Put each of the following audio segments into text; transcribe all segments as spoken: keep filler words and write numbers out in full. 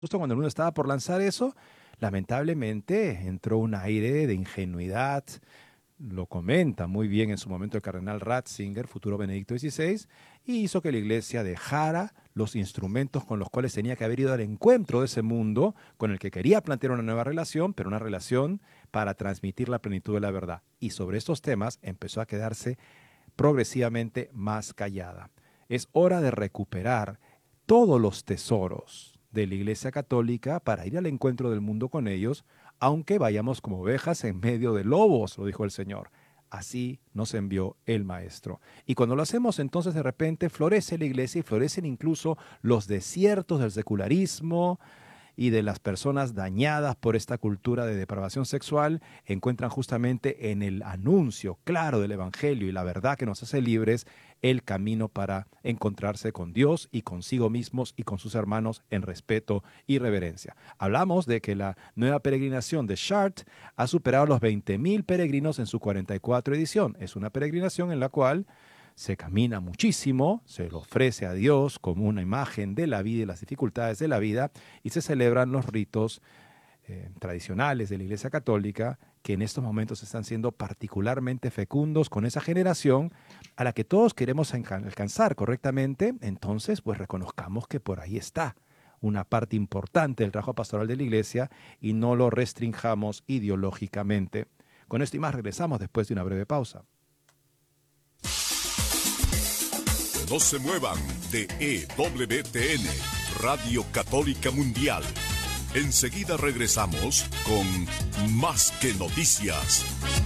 Justo cuando el mundo estaba por lanzar eso, lamentablemente entró un aire de ingenuidad. Lo comenta muy bien en su momento el cardenal Ratzinger, futuro Benedicto dieciséis, y hizo que la iglesia dejara los instrumentos con los cuales tenía que haber ido al encuentro de ese mundo, con el que quería plantear una nueva relación, pero una relación para transmitir la plenitud de la verdad. Y sobre estos temas empezó a quedarse progresivamente más callada. Es hora de recuperar todos los tesoros de la Iglesia Católica para ir al encuentro del mundo con ellos, aunque vayamos como ovejas en medio de lobos, lo dijo el Señor. Así nos envió el Maestro. Y cuando lo hacemos, entonces de repente florece la iglesia y florecen incluso los desiertos del secularismo y de las personas dañadas por esta cultura de depravación sexual, encuentran justamente en el anuncio claro del Evangelio y la verdad que nos hace libres el camino para encontrarse con Dios y consigo mismos y con sus hermanos en respeto y reverencia. Hablamos de que la nueva peregrinación de Chartres ha superado los veinte mil peregrinos en su cuarenta y cuatro edición. Es una peregrinación en la cual se camina muchísimo, se lo ofrece a Dios como una imagen de la vida y las dificultades de la vida, y se celebran los ritos eh, tradicionales de la Iglesia Católica, que en estos momentos están siendo particularmente fecundos con esa generación a la que todos queremos alcanzar correctamente. Entonces, pues reconozcamos que por ahí está una parte importante del trabajo pastoral de la Iglesia y no lo restringamos ideológicamente. Con esto y más regresamos después de una breve pausa. No se muevan de E W T N, Radio Católica Mundial. Enseguida regresamos con Más que Noticias.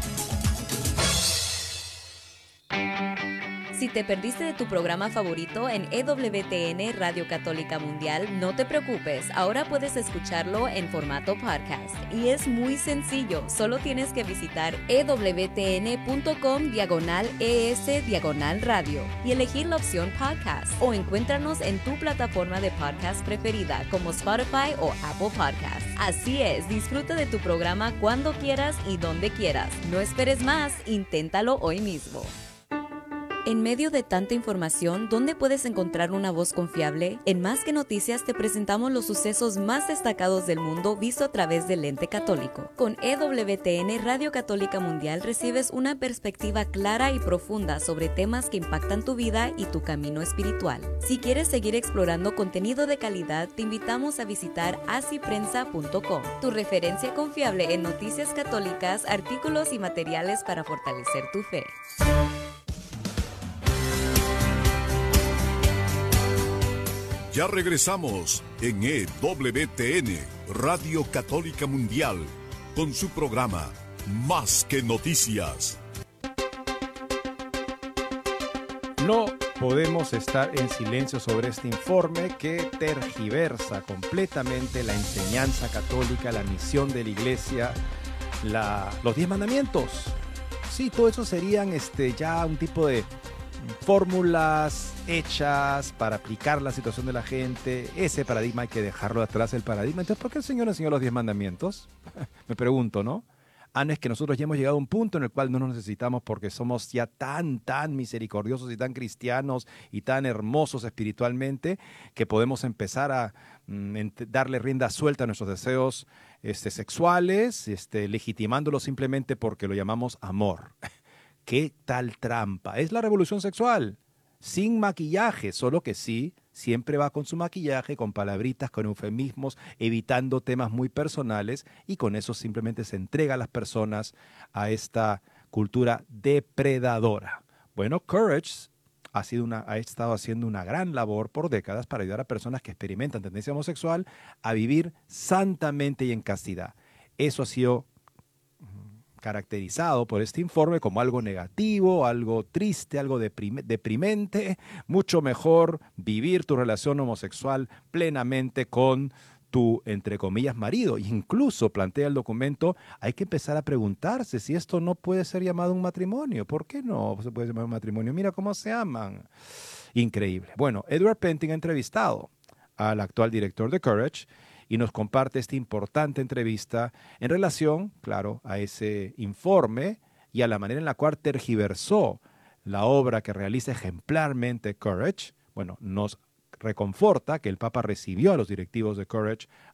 Si te perdiste de tu programa favorito en E W T N Radio Católica Mundial, no te preocupes, ahora puedes escucharlo en formato podcast. Y es muy sencillo, solo tienes que visitar ewtn.com diagonal es diagonal radio y elegir la opción podcast, o encuéntranos en tu plataforma de podcast preferida como Spotify o Apple Podcasts. Así es, disfruta de tu programa cuando quieras y donde quieras. No esperes más, inténtalo hoy mismo. En medio de tanta información, ¿dónde puedes encontrar una voz confiable? En Más que Noticias te presentamos los sucesos más destacados del mundo visto a través del lente católico. Con E W T N Radio Católica Mundial recibes una perspectiva clara y profunda sobre temas que impactan tu vida y tu camino espiritual. Si quieres seguir explorando contenido de calidad, te invitamos a visitar así prensa punto com, tu referencia confiable en noticias católicas, artículos y materiales para fortalecer tu fe. Ya regresamos en E W T N, Radio Católica Mundial, con su programa Más que Noticias. No podemos estar en silencio sobre este informe que tergiversa completamente la enseñanza católica, la misión de la Iglesia, la, los diez mandamientos. Sí, todo eso serían este, ya un tipo de fórmulas hechas para aplicar la situación de la gente. Ese paradigma hay que dejarlo atrás, el paradigma. Entonces, ¿por qué el Señor enseñó los diez mandamientos? Me pregunto, ¿no? Ah, no, es que nosotros ya hemos llegado a un punto en el cual no nos necesitamos porque somos ya tan, tan misericordiosos y tan cristianos y tan hermosos espiritualmente que podemos empezar a mm, darle rienda suelta a nuestros deseos este, sexuales, este, legitimándolos simplemente porque lo llamamos amor. ¿Qué tal trampa? Es la revolución sexual, sin maquillaje, solo que sí, siempre va con su maquillaje, con palabritas, con eufemismos, evitando temas muy personales, y con eso simplemente se entrega a las personas a esta cultura depredadora. Bueno, Courage ha, sido una, ha estado haciendo una gran labor por décadas para ayudar a personas que experimentan tendencia homosexual a vivir santamente y en castidad. Eso ha sido caracterizado por este informe como algo negativo, algo triste, algo deprime, deprimente. Mucho mejor vivir tu relación homosexual plenamente con tu, entre comillas, marido. Incluso plantea el documento, hay que empezar a preguntarse si esto no puede ser llamado un matrimonio. ¿Por qué no se puede llamar un matrimonio? Mira cómo se aman. Increíble. Bueno, Edward Penting ha entrevistado al actual director de Courage y nos comparte esta importante entrevista en relación, claro, a ese informe y a la manera en la cual tergiversó la obra que realiza ejemplarmente Courage. Bueno, nos reconforta que el Papa recibió a los directivos de Courage